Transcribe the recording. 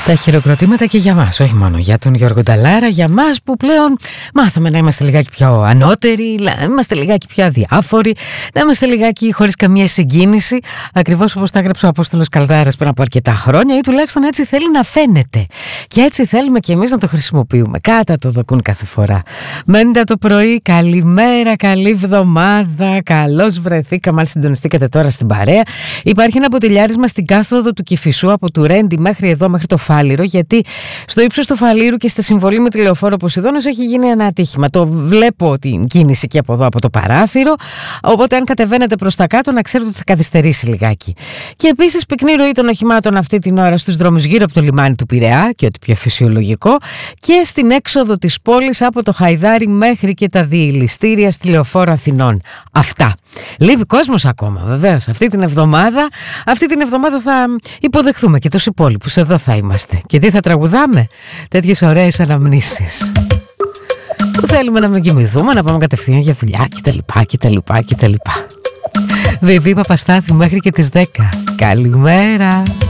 Τα χειροκροτήματα και για μας, όχι μόνο για τον Γιώργο Νταλάρα, για μας που πλέον μάθαμε να είμαστε λιγάκι πιο ανώτεροι, να είμαστε λιγάκι πιο αδιάφοροι, να είμαστε λιγάκι χωρίς καμία συγκίνηση, ακριβώς όπως τα έγραψε ο Απόστολος Καλδάρας πριν από αρκετά χρόνια, ή τουλάχιστον έτσι θέλει να φαίνεται. Και έτσι θέλουμε και εμείς να το χρησιμοποιούμε. Κάτα το δοκούν κάθε φορά. Μέντα το πρωί, καλημέρα, καλή εβδομάδα, καλώς βρεθήκαμε, αν συντονιστήκατε τώρα στην παρέα. Υπάρχει ένα μποτιλιάρισμα στην κάθοδο του Κηφισού από του Ρέντι μέχρι εδώ, μέχρι το Φάληρο, γιατί στο ύψος του Φαλήρου και στη συμβολή με τη λεωφόρο Ποσειδώνας έχει γίνει ένα ατύχημα. Το βλέπω την κίνηση και από εδώ, από το παράθυρο. Οπότε, αν κατεβαίνετε προς τα κάτω, να ξέρετε ότι θα καθυστερήσει λιγάκι. Και επίσης, πυκνή ροή των οχημάτων αυτή την ώρα στους δρόμους γύρω από το λιμάνι του Πειραιά, και ό,τι πιο φυσιολογικό, και στην έξοδο της πόλης από το Χαϊδάρι μέχρι και τα διελιστήρια στη λεωφόρο Αθηνών. Αυτά. Λείπει κόσμος ακόμα, βεβαίως. Αυτή την εβδομάδα θα υποδεχθούμε και τους υπόλοιπους. Εδώ θα είμαστε. Και τι θα τραγουδάμε? Τέτοιες ωραίες αναμνήσεις που θέλουμε να μην κοιμηθούμε, να πάμε κατευθείαν για δουλειά κτλ. Βιβί Παπαστάθη μέχρι και τις 10. Καλημέρα.